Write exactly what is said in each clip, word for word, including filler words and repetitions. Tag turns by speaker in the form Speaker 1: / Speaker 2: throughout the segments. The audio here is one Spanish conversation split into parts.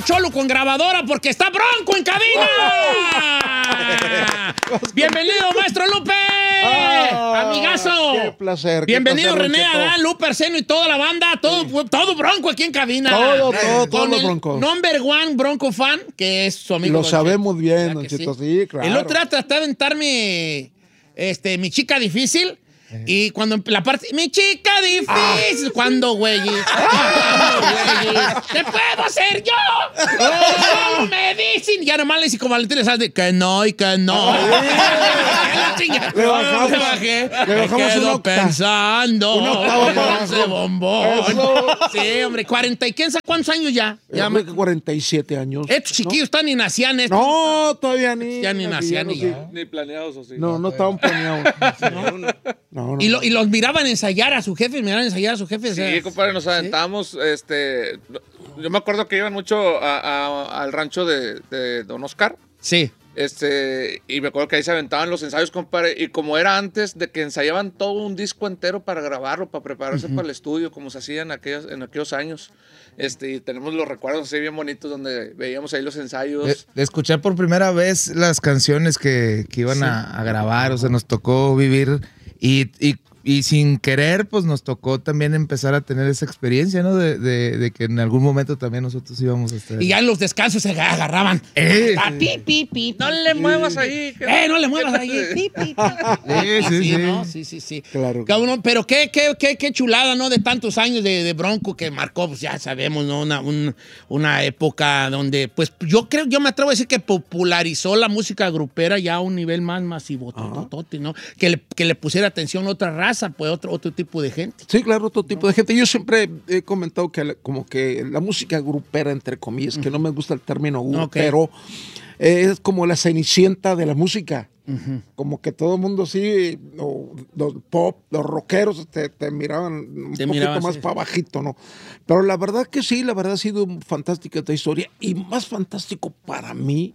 Speaker 1: de Cholo con grabadora porque está Bronco en cabina. Bienvenido, maestro Lupe. Oh, amigazo.
Speaker 2: Qué placer.
Speaker 1: Bienvenido,
Speaker 2: qué placer,
Speaker 1: René, Adán, Lupe, Arseno y toda la banda. Todo, sí. todo Bronco aquí en cabina.
Speaker 2: Todo, todo, todo
Speaker 1: Con el
Speaker 2: Bronco.
Speaker 1: Number one Bronco fan, que es su amigo.
Speaker 2: Lo sabemos
Speaker 1: Cheto.
Speaker 2: bien, Don Cheto, sí? sí, claro.
Speaker 1: El otro día traté de aventarme este, mi chica difícil. Y cuando la parte, mi chica difícil, ah. ¿cuándo, güey? ¿Qué puedo hacer yo? ¿Cómo me dicen? Ya nomás le hice como Valentín, le sabes de que no y que no.
Speaker 2: Le bajamos,
Speaker 1: le bajé.
Speaker 2: Le bajamos
Speaker 1: me quedo
Speaker 2: una
Speaker 1: pensando.
Speaker 2: Una octava
Speaker 1: ese bombón. Sí, hombre, cuarenta y quién sabe cuántos años ya. Ya
Speaker 2: me... cuarenta y siete años.
Speaker 1: Estos chiquillos ¿no? están ni nacían estos.
Speaker 2: No, todavía ni.
Speaker 1: Ya ni nacían ni.
Speaker 3: Ya. Ni planeados o sí.
Speaker 2: No, no estaban planeados.
Speaker 3: No, no.
Speaker 2: No, no,
Speaker 1: y, lo, y los miraban ensayar a su jefe, miraban ensayar a su jefe.
Speaker 3: Sí,
Speaker 1: o sea,
Speaker 3: compadre, nos aventamos, ¿sí? este, yo me acuerdo que iban mucho a, a, al rancho de, de Don Oscar.
Speaker 1: Sí.
Speaker 3: Este, y me acuerdo que ahí se aventaban los ensayos, compadre, y como era antes de que ensayaban todo un disco entero para grabarlo, para prepararse uh-huh. para el estudio, como se hacía en aquellos, en aquellos años. Este, y tenemos los recuerdos así bien bonitos donde veíamos ahí los ensayos.
Speaker 4: De, de escuchar por primera vez las canciones que, que iban sí. a, a grabar, o sea, nos tocó vivir y, y Y sin querer, pues nos tocó también empezar a tener esa experiencia, ¿no? De, de, de que en algún momento también nosotros íbamos a estar.
Speaker 1: Y ya en los descansos se agarraban.
Speaker 4: Eh,
Speaker 1: ah, pi, pi, pi,
Speaker 3: no le muevas ahí.
Speaker 1: Eh, no le muevas ahí. Pi, pi, pi.
Speaker 4: Sí, sí, sí.
Speaker 1: ¿no? Sí, sí, sí.
Speaker 2: Claro.
Speaker 1: Uno, pero qué, qué, qué, qué chulada, ¿no? De tantos años de, de Bronco que marcó, pues ya sabemos, ¿no? Una, un, una época donde, pues yo creo, yo me atrevo a decir que popularizó la música grupera ya a un nivel más masivo, totote, ¿no? Que le, que le pusiera atención a otra raza, pues otro, otro tipo de gente.
Speaker 2: Sí, claro, otro tipo de gente. Yo siempre he comentado que como que la música grupera, entre comillas, uh-huh. que no me gusta el término grupero, okay. es como la cenicienta de la música. Uh-huh. Como que todo el mundo así, o, los pop, los rockeros te, te miraban un te poquito miraban, más sí. para bajito, ¿no? Pero la verdad que sí, la verdad ha sido fantástica esta historia. Y más fantástico para mí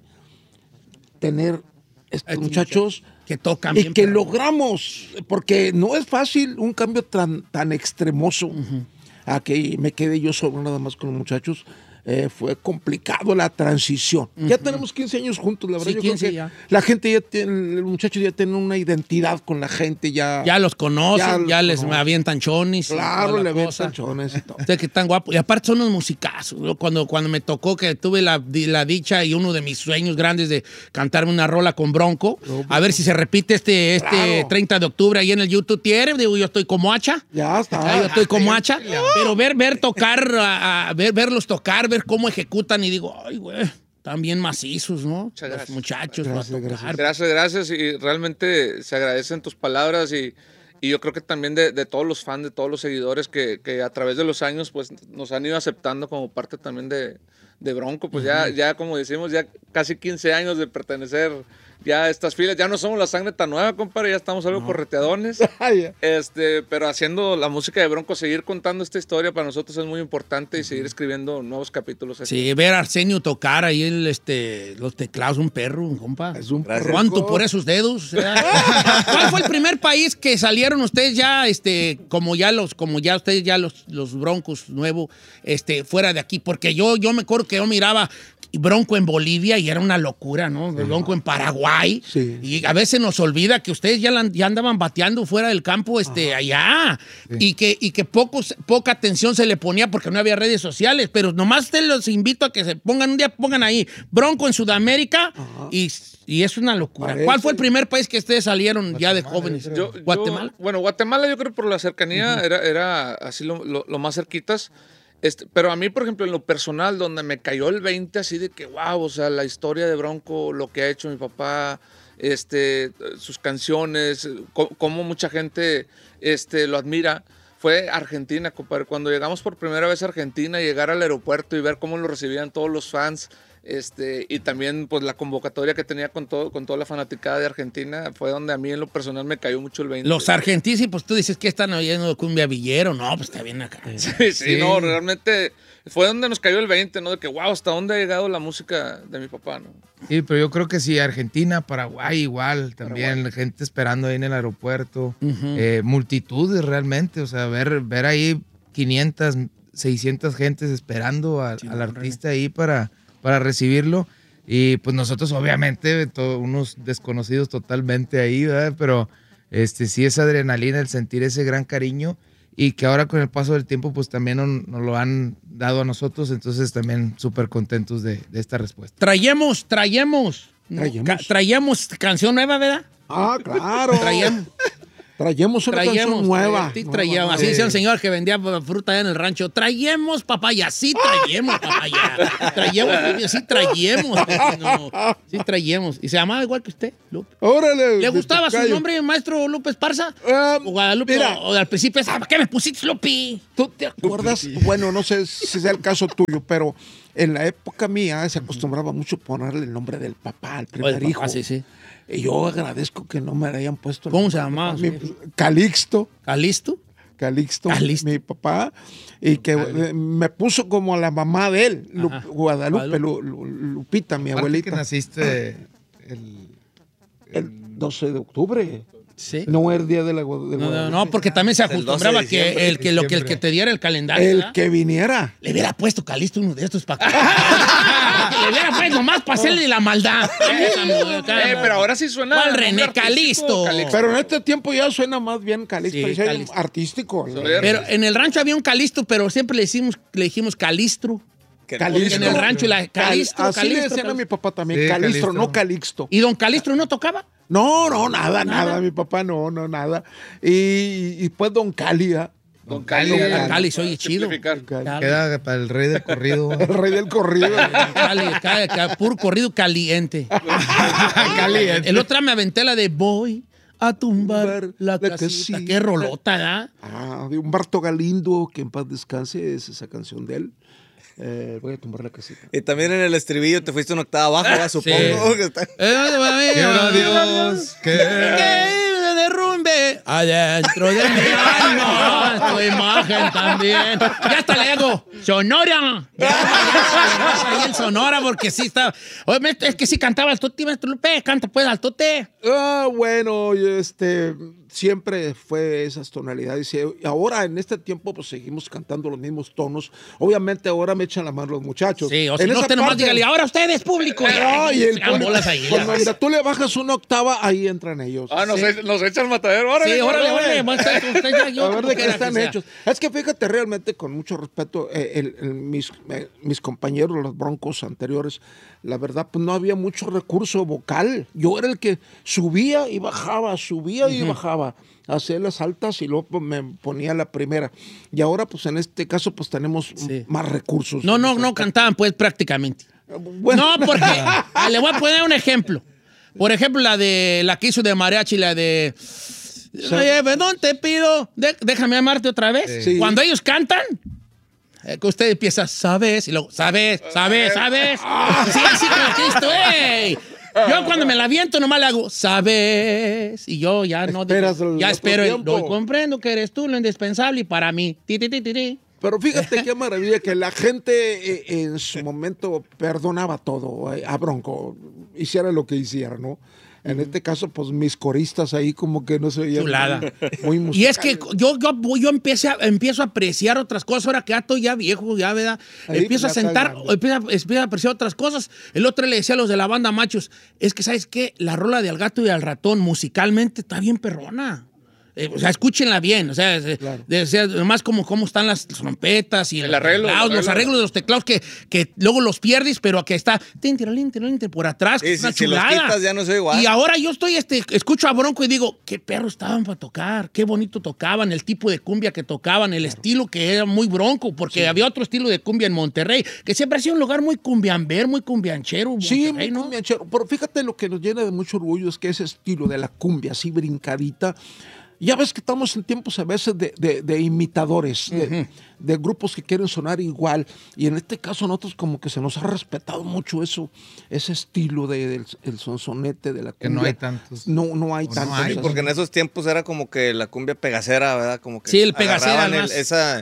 Speaker 2: tener estos Ay, muchachos
Speaker 1: que tocan
Speaker 2: y
Speaker 1: bien,
Speaker 2: que
Speaker 1: pero...
Speaker 2: logramos, porque no es fácil un cambio tan, tan extremoso. Uh-huh. A que me quedé yo solo nada más con los muchachos. Eh, fue complicado la transición. Uh-huh. Ya tenemos quince años juntos, la verdad.
Speaker 1: Sí,
Speaker 2: yo
Speaker 1: quince
Speaker 2: creo que
Speaker 1: ya.
Speaker 2: La gente ya tiene, los muchachos ya tienen una identidad con la gente. Ya,
Speaker 1: ya los conocen, ya, ya
Speaker 2: los
Speaker 1: les
Speaker 2: conocen.
Speaker 1: avientan chonis.
Speaker 2: Claro, le avientan chones y todo.
Speaker 1: Ustedes que tan guapos. Y aparte son unos musicazos. Cuando, cuando me tocó que tuve la, la dicha y uno de mis sueños grandes de cantarme una rola con Bronco, no, a ver si se repite este, este claro. treinta de octubre ahí en el YouTube Tier. Digo, yo estoy como hacha.
Speaker 2: Ya está.
Speaker 1: Ya, yo estoy como hacha. Ya. Pero ver, ver tocar, a, a, ver, verlos tocar, ver cómo ejecutan y digo, ay, güey, están bien macizos, ¿no?
Speaker 3: Muchas gracias.
Speaker 1: Los muchachos.
Speaker 2: Gracias, gracias.
Speaker 3: gracias, gracias. Y realmente se agradecen tus palabras y, y yo creo que también de, de todos los fans, de todos los seguidores que, que a través de los años pues nos han ido aceptando como parte también de, de Bronco. Pues uh-huh. ya, ya, como decimos, ya casi quince años de pertenecer ya a estas filas. Ya no somos la sangre tan nueva, compadre, ya estamos algo no. correteadones. este, pero haciendo la música de Bronco, seguir contando esta historia para nosotros es muy importante y seguir escribiendo nuevos capítulos. Aquí.
Speaker 1: Sí, ver a Arsenio tocar ahí el, este, los teclados, un perro, compa.
Speaker 2: Es un perro.
Speaker 1: ¿Cuánto por esos dedos? ¿Cuál fue el primer país que salieron ustedes ya, este, como ya los, como ya ustedes ya los, los Broncos nuevos, este, fuera de aquí? Porque yo, yo me acuerdo que yo miraba Bronco en Bolivia y era una locura, ¿no? Sí. Bronco en Paraguay. Sí. Y a veces nos olvida que ustedes ya, la, ya andaban bateando fuera del campo este, allá. Sí. Y que, y que pocos, poca atención se le ponía porque no había redes sociales. Pero nomás te los invito a que se pongan, un día pongan ahí Bronco en Sudamérica y, y es una locura. Parece. ¿Cuál fue el primer país que ustedes salieron Guatemala, ya de jóvenes?
Speaker 3: Yo,
Speaker 1: ¿Guatemala?
Speaker 3: Yo, bueno, Guatemala yo creo por la cercanía uh-huh. era, era así lo, lo, lo más cerquitas. Este, pero a mí, por ejemplo, en lo personal, donde me cayó el veinte así de que, wow, o sea, la historia de Bronco, lo que ha hecho mi papá, este, sus canciones, cómo, cómo mucha gente este, lo admira, fue Argentina, compadre. Cuando llegamos por primera vez a Argentina, llegar al aeropuerto y ver cómo lo recibían todos los fans, este, y también pues la convocatoria que tenía con todo, con toda la fanaticada de Argentina, fue donde a mí en lo personal me cayó mucho el veinte.
Speaker 1: Los argentinos, pues tú dices que están oyendo cumbia villero, no, pues está bien acá.
Speaker 3: Sí, sí, sí, no, realmente fue donde nos cayó el veinte, ¿no? De que wow, hasta dónde ha llegado la música de mi papá, ¿no?
Speaker 4: Sí, pero yo creo que sí, Argentina, Paraguay igual, también Paraguay. Gente esperando ahí en el aeropuerto, uh-huh. eh, multitudes realmente, o sea, ver, ver ahí quinientas, seiscientas gentes esperando a, al artista ahí para, para recibirlo. Y pues nosotros obviamente, todos unos desconocidos totalmente ahí, ¿verdad? Pero este, sí es adrenalina el sentir ese gran cariño y que ahora con el paso del tiempo pues también nos, nos lo han dado a nosotros, entonces también súper contentos de, de esta respuesta.
Speaker 1: Traemos, traemos,
Speaker 2: Traemos.
Speaker 1: ca- traemos canción nueva, ¿verdad?
Speaker 2: Ah, claro.
Speaker 1: Traemos.
Speaker 2: Traemos una
Speaker 1: Traemos,
Speaker 2: canción nueva.
Speaker 1: Sí,
Speaker 2: Nueva,
Speaker 1: traíamos.
Speaker 2: nueva.
Speaker 1: Así decía un señor que vendía fruta allá en el rancho. Traemos papaya. Sí, traemos papaya. Traemos, sí, traemos. No, sí, traemos. Y se llamaba igual que usted, Lupe.
Speaker 2: Órale.
Speaker 1: ¿Le gustaba su
Speaker 2: tocayo.
Speaker 1: nombre, maestro Lupe Esparza?
Speaker 2: Ah,
Speaker 1: ¿O Guadalupe?
Speaker 2: mira.
Speaker 1: O, o al principio, ¿para qué me pusiste Lupe?
Speaker 2: ¿Tú te acuerdas? Bueno, no sé si sea el caso tuyo, pero en la época mía se acostumbraba mucho ponerle el nombre del papá al primer
Speaker 1: O el papá,
Speaker 2: hijo.
Speaker 1: sí, sí.
Speaker 2: Y yo agradezco que no me hayan puesto. el
Speaker 1: ¿Cómo se
Speaker 2: nombre del
Speaker 1: llamaba?
Speaker 2: papá. Mi- Calixto.
Speaker 1: ¿Calisto?
Speaker 2: Calixto,
Speaker 1: Calixto.
Speaker 2: mi papá, y que eh, me puso como a la mamá de él, Lu-
Speaker 1: Ajá.
Speaker 2: Guadalupe, Lu- Lu- Lupita, mi
Speaker 4: Aparte
Speaker 2: abuelita.
Speaker 4: que naciste el,
Speaker 2: El doce de octubre.
Speaker 1: Sí.
Speaker 2: No era el día de la Gua- de
Speaker 1: No, no,
Speaker 2: Guadalupe.
Speaker 1: no, porque también se
Speaker 5: El doce de
Speaker 1: acostumbraba
Speaker 5: diciembre.
Speaker 1: que el que, lo que el que te diera el calendario.
Speaker 2: El
Speaker 1: ¿verdad?
Speaker 2: que viniera.
Speaker 1: Le hubiera puesto Calisto uno de estos para acá. Le hubiera puesto nomás para hacerle la maldad.
Speaker 3: Eh, pero ahora sí suena.
Speaker 1: ¿Cuál
Speaker 3: nombre
Speaker 1: René
Speaker 3: artístico,
Speaker 1: Calisto?
Speaker 3: Calisto.
Speaker 2: Pero en este tiempo ya suena más bien Calixto,
Speaker 1: Sí,
Speaker 2: y sea
Speaker 1: Calixto.
Speaker 2: artístico. ¿no?
Speaker 3: Soler.
Speaker 1: Pero en el rancho había un Calisto, pero siempre le decimos, le dijimos Calistro.
Speaker 5: Que-
Speaker 2: Calixto.
Speaker 1: En el rancho la Calistro,
Speaker 2: Cal- Así le
Speaker 1: Calistro,
Speaker 2: decían a mi
Speaker 1: Calistro.
Speaker 2: papá también,
Speaker 4: Sí,
Speaker 2: Calistro,
Speaker 4: Calixto.
Speaker 2: no Calixto.
Speaker 1: ¿Y don Calistro no tocaba?
Speaker 2: No, no, nada, nada, mi papá no, no, nada. Y, y pues don Cali, ¿ah?
Speaker 3: Don
Speaker 4: Cali.
Speaker 3: Cali.
Speaker 1: Don Cali, se oye chido.
Speaker 3: Simplificar.
Speaker 1: Cali,
Speaker 4: queda para el rey del corrido.
Speaker 2: El rey del corrido.
Speaker 1: Cali, Cali, Cali, puro corrido caliente.
Speaker 4: Caliente.
Speaker 1: El otro me aventé la de voy a tumbar la
Speaker 2: La
Speaker 1: casita.
Speaker 2: casita.
Speaker 1: Qué rolota, ¿verdad?
Speaker 2: Ah, de Humberto Galindo, que en paz descanse, es esa canción de él. Eh, voy a tumbar la casita.
Speaker 5: Y también en el estribillo te fuiste una octava abajo, ¿verdad? Supongo. Que está-
Speaker 4: Quiero Dios que...
Speaker 1: Que me derrumbe adentro de mi alma tu imagen también. Ya hasta le hago Sonora. Ya, ya, ya, ahí en Sonora porque sí está. Oye, maestro, es que sí cantaba al tote, maestro Lupe. Canta pues al tote.
Speaker 2: Ah, bueno, y este, siempre fue esas tonalidades. Y ahora, en este tiempo, pues seguimos cantando los mismos tonos. Obviamente, ahora me echan la mano los muchachos.
Speaker 1: Sí, o si
Speaker 2: En
Speaker 1: no,
Speaker 2: esa
Speaker 1: usted nomás
Speaker 2: parte-
Speaker 1: dígale, ahora ustedes, público.
Speaker 2: No, y el
Speaker 1: Se dan
Speaker 2: público,
Speaker 1: bolas ahí.
Speaker 2: cuando donde tú le bajas una octava, ahí entran ellos.
Speaker 3: Ah, nos, e- nos echan matadero. Órale,
Speaker 1: Sí, órale,
Speaker 3: órale.
Speaker 1: órale. más usted- usted ya, yo,
Speaker 2: A ver
Speaker 1: como
Speaker 2: de qué
Speaker 1: quiera
Speaker 2: están
Speaker 1: que sea.
Speaker 2: hechos. Es que fíjate, realmente, con mucho respeto, eh, el- el- mis, eh, mis compañeros, los Broncos anteriores, la verdad, pues no había mucho recurso vocal. Yo era el que subía y bajaba, subía y bajaba, hacía las altas y luego pues, me ponía la primera. Y ahora, pues en este caso, pues tenemos
Speaker 1: Sí.
Speaker 2: más recursos.
Speaker 1: No, no, no cantaban pues prácticamente.
Speaker 2: Bueno,
Speaker 1: No, porque ah, le voy a poner un ejemplo. Por ejemplo, la de la que hizo de mariachi, la de Oye, perdón, te pido, de- déjame amarte otra vez.
Speaker 2: Sí.
Speaker 1: Cuando ellos cantan, eh, que usted empieza, sabes, y luego, sabes, sabes, sabes. Sí, así como Cristo, ey. Yo cuando me la aviento nomás le hago, sabes, y yo ya no digo,
Speaker 2: Esperas el
Speaker 1: ya
Speaker 2: otro
Speaker 1: espero, el-
Speaker 2: tiempo.
Speaker 1: no, comprendo que eres tú lo indispensable y para mí. Ti, ti, ti, ti, ti.
Speaker 2: pero fíjate qué maravilla que la gente eh, en su momento perdonaba todo eh, a Bronco, hiciera lo que hiciera, ¿no? En este caso, pues mis coristas ahí como que no se veían
Speaker 1: Chulada.
Speaker 2: muy, muy
Speaker 1: Y es que
Speaker 2: musicales.
Speaker 1: yo, yo, yo empecé a- empiezo a apreciar otras cosas, ahora que ya estoy ya viejo, ya, ¿verdad?
Speaker 2: Ahí,
Speaker 1: empiezo a
Speaker 2: ya está
Speaker 1: sentar,
Speaker 2: grande.
Speaker 1: empiezo a, empiezo a apreciar otras cosas. El otro le decía a los de la banda Machos, es que, ¿sabes qué? La rola de Al Gato y al Ratón musicalmente está bien perrona. Eh, o sea, escúchenla bien, o sea, de-
Speaker 2: Claro.
Speaker 1: de- o sea, nomás como cómo están las trompetas y
Speaker 3: El
Speaker 1: los
Speaker 3: arreglo,
Speaker 1: teclados,
Speaker 3: el
Speaker 1: los
Speaker 3: arreglo.
Speaker 1: arreglos de los teclados que, que luego los pierdes, pero que está tin, tirolín, tirolín, por atrás, que
Speaker 5: Sí,
Speaker 1: es una
Speaker 5: sí, si los
Speaker 1: chulada.
Speaker 5: quitas ya no se ve igual.
Speaker 1: Y ahora yo estoy, este, escucho a Bronco y digo, qué perros estaban para tocar, qué bonito tocaban, el tipo de cumbia que tocaban, el estilo que era muy Bronco, porque había otro estilo de cumbia en Monterrey, que siempre ha sido un lugar muy cumbiamber, muy cumbianchero.
Speaker 2: Sí,
Speaker 1: Monterrey,
Speaker 2: muy
Speaker 1: ¿no?
Speaker 2: cumbianchero. Pero fíjate, lo que nos llena de mucho orgullo es que ese estilo de la cumbia, así brincadita, ya ves que estamos en tiempos a veces de, de- de imitadores, de, de grupos que quieren sonar igual. Y en este caso nosotros como que se nos ha respetado mucho eso, ese estilo de- del el sonsonete, de la cumbia.
Speaker 4: Que no hay tantos.
Speaker 2: No, no hay
Speaker 4: O no
Speaker 2: tantos.
Speaker 4: hay,
Speaker 5: Sí, porque en esos tiempos era como que la cumbia pegacera, ¿verdad? Como que
Speaker 1: Sí, el pegacera,
Speaker 5: agarraban el-
Speaker 1: más.
Speaker 5: esa,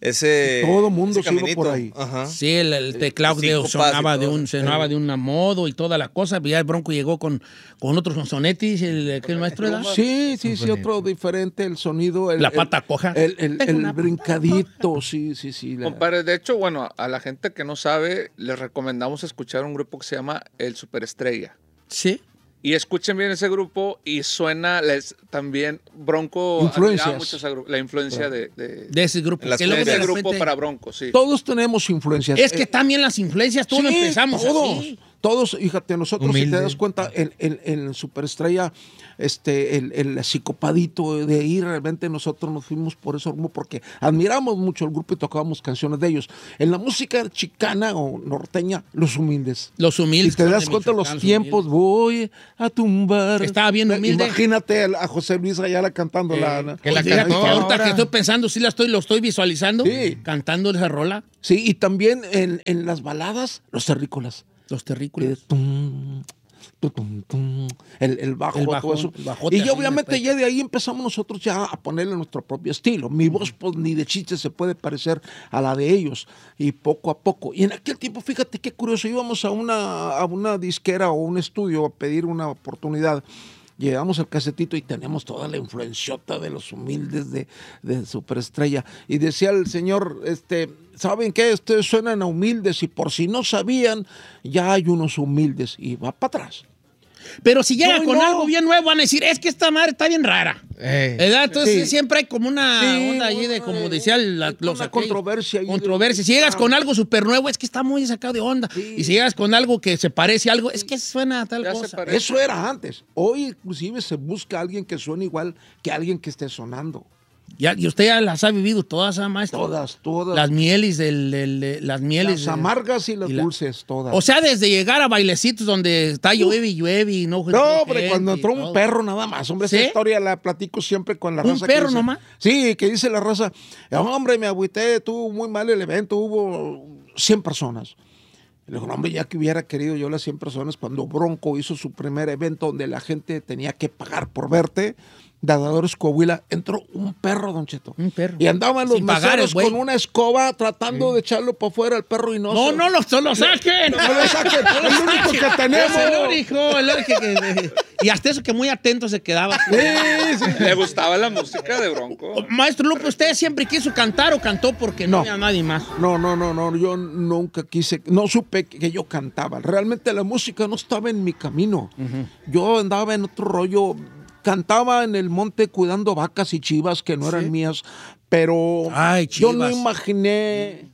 Speaker 5: ese
Speaker 2: todo mundo
Speaker 5: ese
Speaker 2: se iba
Speaker 5: caminito.
Speaker 2: por ahí.
Speaker 5: Ajá.
Speaker 1: Sí, el, el teclado de, sonaba, de un, sonaba de una modo y toda la cosa. Ya el Bronco llegó con, con otros sonetis, el, el maestro era.
Speaker 2: Sí, sí, sí, otro diferente, el sonido. El,
Speaker 1: La pata coja.
Speaker 2: El, el, el, el brincadito, sí, sí, sí. La...
Speaker 3: Compadre, de hecho, bueno, a la gente que no sabe, les recomendamos escuchar un grupo que se llama El Superestrella.
Speaker 1: Sí.
Speaker 3: Y escuchen bien ese grupo y suena les, también Bronco.
Speaker 2: Influencias.
Speaker 3: Mucho esa, la influencia de, de,
Speaker 1: de ese grupo.
Speaker 5: Las
Speaker 1: Que
Speaker 3: de
Speaker 1: luego
Speaker 3: ese
Speaker 1: de
Speaker 3: grupo
Speaker 1: repente,
Speaker 3: para Bronco, sí.
Speaker 2: Todos tenemos influencias.
Speaker 1: es que
Speaker 2: Eh,
Speaker 1: también las influencias, todos
Speaker 2: sí,
Speaker 1: empezamos
Speaker 2: todos,
Speaker 1: así.
Speaker 2: todos, fíjate, nosotros,
Speaker 4: Humilde.
Speaker 2: si te das cuenta, en, en, en Superestrella, este, el, el psicopadito de ahí, realmente nosotros nos fuimos por ese rumbo porque admiramos mucho el grupo y tocábamos canciones de ellos. En la música chicana o norteña, los humildes.
Speaker 1: Los humildes.
Speaker 2: Si te
Speaker 1: que son
Speaker 2: das
Speaker 1: de
Speaker 2: cuenta de
Speaker 1: Michoacán,
Speaker 2: los tiempos, voy a tumbar.
Speaker 1: Estaba bien humilde.
Speaker 2: Imagínate a José Luis Ayala cantando la, la-
Speaker 4: que la
Speaker 1: Pues fíjate
Speaker 4: cantó
Speaker 1: que ahorita
Speaker 4: ahora.
Speaker 1: que estoy pensando, sí la estoy, lo estoy visualizando,
Speaker 2: Sí.
Speaker 1: cantando esa rola,
Speaker 2: Sí, y también en, en las baladas, los terrícolas.
Speaker 1: los
Speaker 2: Eh,
Speaker 1: terrícolas.
Speaker 2: tum, tu, tum, tum, el, el bajo,
Speaker 1: El
Speaker 2: todo
Speaker 1: bajón,
Speaker 2: eso.
Speaker 1: el bajote
Speaker 2: Y
Speaker 1: así
Speaker 2: ya
Speaker 1: de
Speaker 2: obviamente
Speaker 1: repente.
Speaker 2: ya de ahí empezamos nosotros ya a ponerle nuestro propio estilo. Mi voz pues ni de chiste se puede parecer a la de ellos. Y poco a poco. Y en aquel tiempo, fíjate qué curioso, íbamos a una, a una disquera o un estudio a pedir una oportunidad. Llevamos el casetito y tenemos toda la influenciota de los humildes de, de Superestrella. Y decía el señor, este, ¿saben qué? Ustedes suenan a humildes y por si no sabían, ya hay unos humildes. Y va para atrás.
Speaker 1: Pero si llega
Speaker 2: No,
Speaker 1: con
Speaker 2: no.
Speaker 1: algo bien nuevo, van a decir, es que esta madre está bien rara.
Speaker 4: Eh,
Speaker 1: ¿Verdad? Entonces
Speaker 2: Sí.
Speaker 1: siempre hay como una
Speaker 2: Sí,
Speaker 1: onda allí de,
Speaker 2: una-
Speaker 1: como decía la,
Speaker 2: hay
Speaker 1: los
Speaker 2: una
Speaker 1: aquellos,
Speaker 2: controversia ahí de-
Speaker 1: Controversia. Si llegas con algo súper nuevo, es que está muy sacado de onda.
Speaker 2: Sí.
Speaker 1: Y si llegas con algo que se parece a algo, es que suena a tal
Speaker 3: Ya se
Speaker 1: cosa.
Speaker 3: parece.
Speaker 2: Eso era antes. Hoy inclusive se busca a alguien que suene igual que alguien que esté sonando.
Speaker 1: Ya, y usted ya las ha vivido todas, ¿ah, maestro?
Speaker 2: Todas, todas.
Speaker 1: Las mieles del, del- de- las mieles.
Speaker 2: Las
Speaker 1: de-
Speaker 2: amargas y las
Speaker 1: y la-
Speaker 2: dulces, todas.
Speaker 1: O sea, desde llegar a bailecitos donde está llueve y llueve y no.
Speaker 2: no, hombre, cuando entró un
Speaker 1: todo.
Speaker 2: perro nada más. Hombre,
Speaker 1: ¿Sí?
Speaker 2: esa historia la platico siempre con la
Speaker 1: ¿Un
Speaker 2: raza.
Speaker 1: perro
Speaker 2: que dice-
Speaker 1: nomás?
Speaker 2: Sí, que dice la raza, hombre, me agüité, tuvo muy mal el evento, hubo cien personas. Le digo, no, hombre, ya que hubiera querido yo las cien personas cuando Bronco hizo su primer evento donde la gente tenía que pagar por verte, Dadadores Coahuila, entró un perro, Don Cheto.
Speaker 1: Un perro.
Speaker 2: Y andaban los
Speaker 1: Sin pagar,
Speaker 2: meseros
Speaker 1: el güey.
Speaker 2: con una escoba tratando de echarlo para afuera al perro y no
Speaker 1: No,
Speaker 2: se-
Speaker 1: no, lo, no lo saquen.
Speaker 2: No lo saquen, es lo único que tenemos.
Speaker 1: Es el único, el único que- y hasta eso que muy atento se quedaba.
Speaker 2: Sí, sí.
Speaker 3: ¿Le gustaba la música de Bronco?
Speaker 1: Maestro Lupe, ¿usted siempre quiso cantar o cantó porque no,
Speaker 2: No.
Speaker 1: había nadie más?
Speaker 2: No, no, no, no, yo nunca quise, no supe que yo cantaba. Realmente la música no estaba en mi camino. Yo andaba en otro rollo, cantaba en el monte cuidando vacas y chivas que no eran mías, pero
Speaker 1: Ay,
Speaker 2: yo no
Speaker 1: chivas.
Speaker 2: imaginé.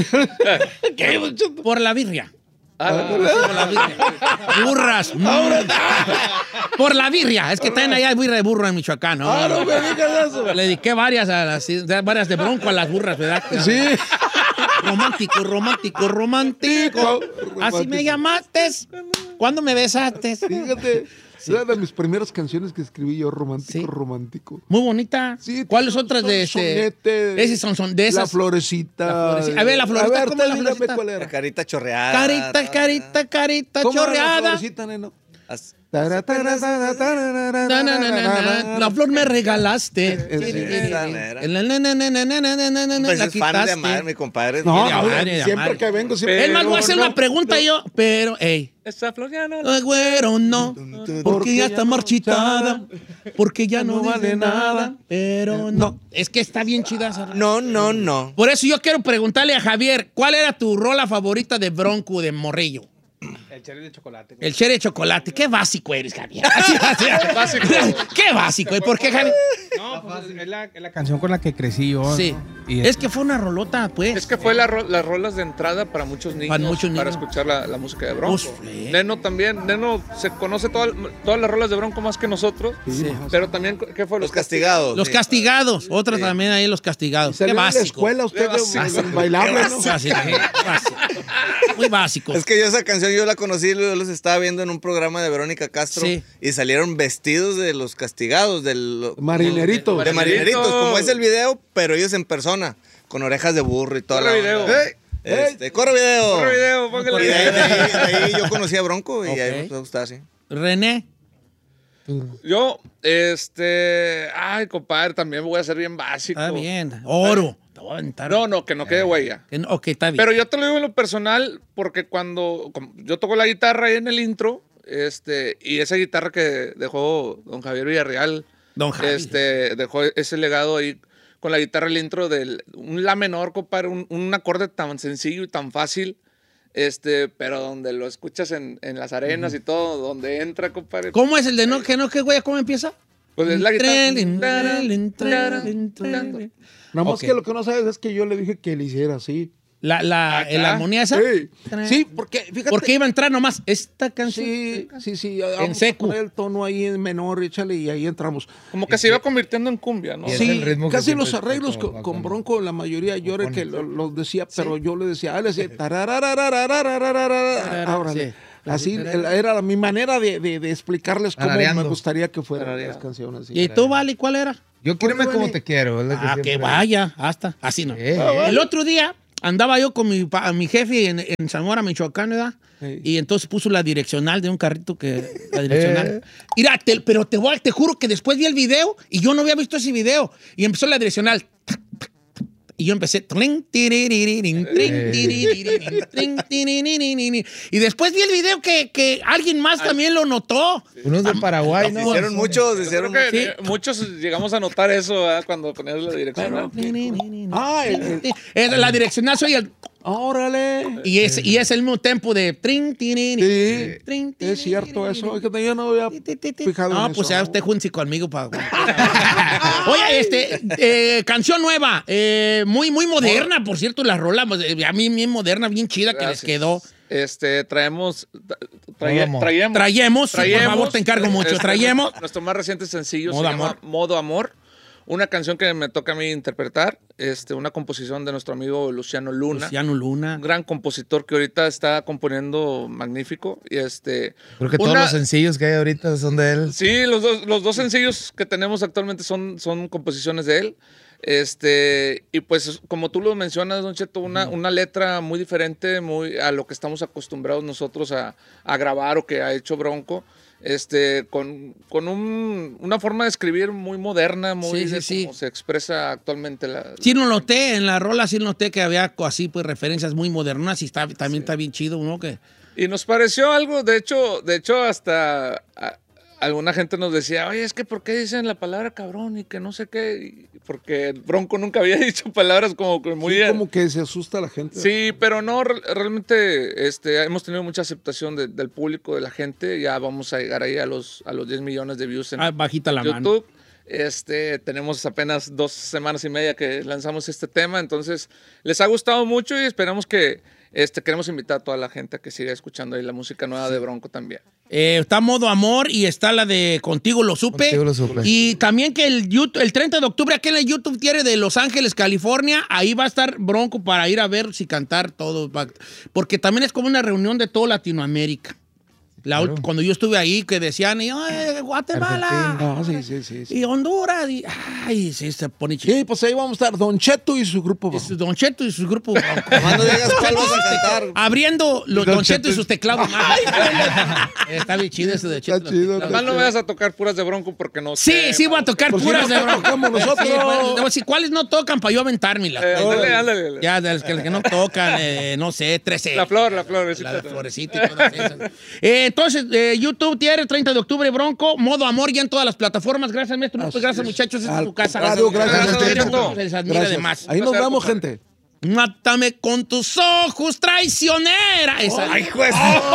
Speaker 2: ¿Qué, Don Cheto?
Speaker 1: Por la birria.
Speaker 3: Ah,
Speaker 1: Por la birria. Burras. mm. Por la birria. Es que también allá hay birria de burro en Michoacán, ¿no?
Speaker 2: Ah, no me digas eso.
Speaker 1: Le dediqué varias a las, varias de Bronco a las burras, ¿verdad?
Speaker 2: Sí.
Speaker 1: Romántico, romántico, romántico. Así me llamaste. ¿Cuándo me besaste?
Speaker 2: Fíjate, una de mis primeras canciones que escribí yo, romántico,
Speaker 1: Sí.
Speaker 2: romántico.
Speaker 1: Muy bonita.
Speaker 2: Sí,
Speaker 1: ¿Cuáles
Speaker 2: son-
Speaker 1: otras
Speaker 2: son
Speaker 1: de este?
Speaker 2: sonete,
Speaker 1: Ese son, son de esas.
Speaker 2: La florecita.
Speaker 1: La florecita. A ver, la florecita,
Speaker 2: A ver,
Speaker 1: ¿cómo es la
Speaker 2: tú dígame
Speaker 1: florecita?
Speaker 2: cuál
Speaker 5: La
Speaker 2: era.
Speaker 5: carita chorreada.
Speaker 1: Carita, carita, carita
Speaker 2: ¿Cómo era la
Speaker 1: chorreada.
Speaker 2: florecita, neno?
Speaker 5: As-
Speaker 2: Tara, tara, tara, tara,
Speaker 1: Na, na, na, na, na. La flor me regalaste.
Speaker 5: Esa mera.
Speaker 1: Na, na, na, na, na, na, na, na, na,
Speaker 5: Pues
Speaker 1: la
Speaker 5: es fan de
Speaker 1: quitaste.
Speaker 5: Amar, mi compadre.
Speaker 2: No,
Speaker 1: de amar,
Speaker 2: oye,
Speaker 1: de
Speaker 2: siempre
Speaker 1: amar.
Speaker 2: que vengo, siempre.
Speaker 1: Es más, voy a hacer
Speaker 2: no,
Speaker 1: una pregunta yo, pero, ey.
Speaker 3: esa flor ya no.
Speaker 1: No, güero, no. Porque ya está marchitada. Porque ya no
Speaker 2: no
Speaker 1: vale
Speaker 2: vale
Speaker 1: nada.
Speaker 2: nada.
Speaker 1: Pero no. Es que está bien chida esa rola.
Speaker 5: No, no, no.
Speaker 1: Por eso yo quiero preguntarle a Javier, ¿cuál era tu rola favorita de Bronco, de Morrillo?
Speaker 6: El cherry de chocolate.
Speaker 1: El cherry de chocolate. Qué básico eres, Javier. básico. Qué básico. ¿Y por qué, Javier?
Speaker 6: No, pues es la, es la canción con la que crecí yo.
Speaker 1: Sí.
Speaker 6: ¿no? Y
Speaker 1: Es que fue una rolota, pues.
Speaker 3: Es que fue la ro- las rolas de entrada para muchos niños.
Speaker 1: Para muchos niños.
Speaker 3: escuchar la, la música de Bronco.
Speaker 1: Pues, sí.
Speaker 3: Neno también. Neno se conoce toda- todas las rolas de Bronco más que nosotros.
Speaker 1: Sí.
Speaker 3: Pero también, ¿qué fue?
Speaker 5: Los castigados.
Speaker 1: Los
Speaker 5: sí.
Speaker 1: castigados. Otra también ahí, los castigados.
Speaker 2: Se
Speaker 1: Qué
Speaker 2: le ve en la
Speaker 1: básico.
Speaker 2: escuela usted
Speaker 3: Qué
Speaker 2: de bailable, ¿no?
Speaker 1: Básico, básico. Muy básico.
Speaker 5: Es que yo esa canción yo la conocí, yo los estaba viendo en un programa de Verónica Castro
Speaker 1: Sí.
Speaker 5: y salieron vestidos de los castigados, del,
Speaker 2: Marineritos.
Speaker 5: de marineritos,
Speaker 3: Marineritos.
Speaker 5: como es el video, pero ellos en persona, con orejas de burro y toda
Speaker 3: Corre
Speaker 5: la
Speaker 3: video.
Speaker 5: onda.
Speaker 2: ¡Ey!
Speaker 5: Este, corre video.
Speaker 3: Corre video, póngale
Speaker 5: Y de ahí,
Speaker 3: video.
Speaker 5: de ahí- de ahí yo conocí a Bronco y
Speaker 1: Ok.
Speaker 5: ahí me gustaba así.
Speaker 1: René.
Speaker 3: Yo, este... Ay, compadre, también voy a ser bien básico.
Speaker 1: Está bien. Oro. Te voy a aventar.
Speaker 3: No, no, que no quede huella.
Speaker 1: Que no, ok, está bien.
Speaker 3: Pero yo te lo digo en lo personal porque cuando como yo toco la guitarra ahí en el intro, este, y esa guitarra que dejó don Javier Villarreal,
Speaker 1: Don Javi.
Speaker 3: este, dejó ese legado ahí con la guitarra el intro del un la menor, compadre, un, un acorde tan sencillo y tan fácil, este, pero donde lo escuchas en, en las arenas y todo, donde entra, compadre.
Speaker 1: ¿Cómo es el de no, que no, que güey, cómo empieza?
Speaker 3: Pues es la guitarra.
Speaker 2: Nada más
Speaker 1: Ok.
Speaker 2: que lo que no sabes es que yo le dije que le hiciera así.
Speaker 1: La, la,
Speaker 3: Acá.
Speaker 1: la armonía esa.
Speaker 2: Sí, sí, porque fíjate.
Speaker 1: Porque iba a entrar nomás esta canción.
Speaker 2: Sí, sí, sí.
Speaker 1: En
Speaker 2: Vamos
Speaker 1: seco.
Speaker 2: a poner el tono ahí en menor, échale, y ahí entramos.
Speaker 3: Como que se iba convirtiendo en cumbia, ¿no?
Speaker 4: Y es
Speaker 2: Sí,
Speaker 4: el ritmo que
Speaker 2: casi
Speaker 4: siempre
Speaker 2: los
Speaker 4: está
Speaker 2: arreglos
Speaker 4: como
Speaker 2: con,
Speaker 4: va
Speaker 2: con
Speaker 4: con-
Speaker 2: Bronco, la mayoría yo era
Speaker 4: con
Speaker 2: que
Speaker 4: el-
Speaker 2: lo- los decía, pero yo le decía, ah, le decía, tararararararararara, ah, órale.
Speaker 1: Sí.
Speaker 2: Así era mi manera de, de, de explicarles cómo
Speaker 4: Tarareando.
Speaker 2: me gustaría que fueran
Speaker 3: Tarareando.
Speaker 2: las canciones. sí.
Speaker 1: ¿Y tú, Vale, cuál era?
Speaker 4: Yo quiero
Speaker 2: Pues,
Speaker 4: como
Speaker 2: Vale.
Speaker 4: te quiero. es lo
Speaker 1: Ah, que
Speaker 4: siempre-
Speaker 1: vaya, hasta. Así no.
Speaker 4: Eh,
Speaker 1: El otro día andaba yo con mi, pa- mi jefe en, en Zamora, Michoacán, ¿verdad?
Speaker 2: Sí.
Speaker 1: Y entonces puso la direccional de un carrito que... La direccional.
Speaker 4: Eh.
Speaker 1: Mira, te- pero te, voy, a- te juro que después vi el video y yo no había visto ese video. Y empezó la direccional. Y yo empecé... trin, tiriririn, trin, tiriririn, trin, tiriririn. Y después vi el video que, que alguien más también lo notó.
Speaker 4: Unos de Paraguay, ¿no?
Speaker 5: Hicieron muchos,
Speaker 3: Creo
Speaker 5: hicieron
Speaker 3: que
Speaker 1: Sí.
Speaker 3: eh, muchos llegamos a notar eso, ¿verdad? Cuando ponías la dirección.
Speaker 2: Ah, el- el-
Speaker 1: Es la direccional soy el...
Speaker 2: órale.
Speaker 1: Y es, y es el mismo tempo de... trin, tiririn,
Speaker 2: Sí,
Speaker 1: trin,
Speaker 2: es cierto
Speaker 1: tiririn.
Speaker 2: eso. Es que yo no había fijado
Speaker 1: No,
Speaker 2: en
Speaker 1: pues
Speaker 2: eso.
Speaker 1: ya usted júntense conmigo para. Oye, este, eh, canción nueva, eh, muy, muy moderna, por cierto, la rola, pues, eh, a mí bien moderna, bien chida que les
Speaker 3: Gracias.
Speaker 1: quedó.
Speaker 3: Este, traemos, traye-
Speaker 4: Modo amor.
Speaker 3: traemos,
Speaker 1: Traemos, sí, por
Speaker 3: traemos,
Speaker 1: favor, te encargo mucho,
Speaker 3: este,
Speaker 1: traemos.
Speaker 3: Nuestro, nuestro más reciente sencillo
Speaker 1: Modo
Speaker 3: se llama
Speaker 1: Amor.
Speaker 3: Modo Amor, una canción que me toca a mí interpretar, este, una composición de nuestro amigo Luciano Luna.
Speaker 1: Luciano Luna.
Speaker 3: Un gran compositor que ahorita está componiendo magnífico. Y este,
Speaker 4: Creo que todos
Speaker 3: una-
Speaker 4: los sencillos que hay ahorita son de él.
Speaker 3: Sí, los dos, los dos sencillos que tenemos actualmente son, son composiciones de él. Este, y pues, como tú lo mencionas, Don Cheto, una, una letra muy diferente muy a lo que estamos acostumbrados nosotros a, a grabar o que ha hecho Bronco. Este, con, con un- una forma de escribir muy moderna, muy
Speaker 1: Sí, sí,
Speaker 3: de
Speaker 1: sí.
Speaker 3: cómo se expresa actualmente la.
Speaker 1: Sí, lo noté, en la rola sí noté que había co- así, pues, referencias muy modernas y está, también está bien chido, ¿no? Que,
Speaker 3: Y nos pareció algo, de hecho, de hecho hasta a- alguna gente nos decía, oye, es que ¿por qué dicen la palabra cabrón y que no sé qué? Y porque Bronco nunca había dicho palabras como que muy...
Speaker 2: Sí, como que se asusta a la gente.
Speaker 3: Sí, pero no, re- realmente este, hemos tenido mucha aceptación de- del público, de la gente. Ya vamos a llegar ahí a los, a los diez millones de views en
Speaker 1: ah, bajita la mano.
Speaker 3: YouTube. Este, tenemos apenas dos semanas y media que lanzamos este tema, entonces les ha gustado mucho y esperamos que este, queremos invitar a toda la gente a que siga escuchando ahí la música nueva de Bronco también.
Speaker 1: Eh, está Modo Amor y está la de Contigo lo supe.
Speaker 4: Contigo lo supe.
Speaker 1: Y también que el, YouTube, el treinta de octubre, aquí en el YouTube tiene de Los Ángeles, California, ahí va a estar Bronco para ir a ver si cantar todo. va- Porque también es como una reunión de toda Latinoamérica. La ult-
Speaker 4: Claro.
Speaker 1: Cuando yo estuve ahí, que decían, y, "Ay, Guatemala,
Speaker 2: Ah, sí, sí, sí. sí.
Speaker 1: y Honduras, y ay, sí, se pone chido.
Speaker 2: Sí, pues ahí vamos a estar Don Cheto y su grupo.
Speaker 1: Es Don Cheto y su grupo.
Speaker 5: Cuando digas cuál vas a cantar.
Speaker 1: Abriendo los
Speaker 4: Don
Speaker 1: Don Cheto y
Speaker 4: Cheto.
Speaker 1: sus teclados. Está bien chido eso de Cheto.
Speaker 2: Está chido.
Speaker 3: Además no vayas a tocar puras de Bronco porque no
Speaker 1: Sí,
Speaker 3: sé,
Speaker 1: sí voy a tocar
Speaker 2: Pues si
Speaker 1: puras
Speaker 2: no
Speaker 1: de Bronco.
Speaker 2: tocamos nosotros.
Speaker 1: Sí, bueno, te voy a decir, ¿cuáles no tocan para yo aventármelas?
Speaker 3: Eh, ándale, ándale.
Speaker 1: Ya, de las que, las que no tocan, eh, no sé, trece.
Speaker 3: La flor, la flor.
Speaker 1: La de Florecita y todas esas. Eh, entonces, eh, YouTube tiene treinta de octubre Bronco, Modo Amor ya en todas las plataformas. Gracias, maestro. Pues gracias, muchachos. Esta es
Speaker 2: Al
Speaker 1: tu casa.
Speaker 2: contrario, gracias,
Speaker 1: Gracias,
Speaker 2: Don Cheto.
Speaker 1: Cheto. Se les admira
Speaker 2: Gracias.
Speaker 1: de más.
Speaker 2: Ahí nos
Speaker 3: Placer,
Speaker 2: vemos,
Speaker 3: compadre.
Speaker 2: gente.
Speaker 1: Mátame con tus ojos, traicionera. Esa.
Speaker 5: Ay, juez.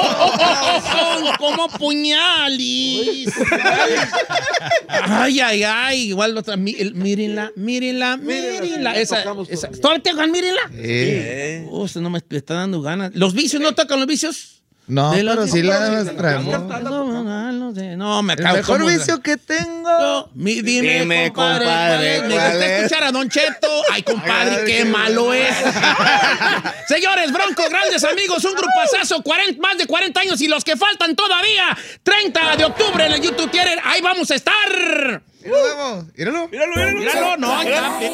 Speaker 1: Son como puñales. Ay, ay, ay. Igual la otra. mí- el- Mírenla, mírenla, mírenla. Esa,
Speaker 2: tocamos
Speaker 1: esa.
Speaker 2: todavía.
Speaker 1: ¿Todavía te tocan, mírenla?
Speaker 4: Eh,
Speaker 1: Oh, eso no me me está dando ganas. ¿Los vicios no tocan los vicios?
Speaker 4: No,
Speaker 1: De los
Speaker 4: pero sí la
Speaker 1: discos,
Speaker 4: traemos.
Speaker 1: No, sé, no, me
Speaker 4: El
Speaker 1: acabo.
Speaker 4: mejor
Speaker 1: ¿cómo?
Speaker 4: vicio que tengo.
Speaker 1: No, mi- dime,
Speaker 5: Dime,
Speaker 1: compadre,
Speaker 5: compadre,
Speaker 1: ¿cuál es? Me
Speaker 5: ¿cuál
Speaker 1: gusta
Speaker 5: es?
Speaker 1: escuchar a Don Cheto. Ay, compadre,
Speaker 4: Ay,
Speaker 1: qué
Speaker 4: qué
Speaker 1: malo es. Señores, Bronco, grandes amigos, un grupazazo, cuarenta, más de cuarenta años y los que faltan todavía. treinta de octubre en el YouTube Theater. Ahí vamos a estar.
Speaker 4: Míralo, míralo.
Speaker 1: Míralo, no, ya.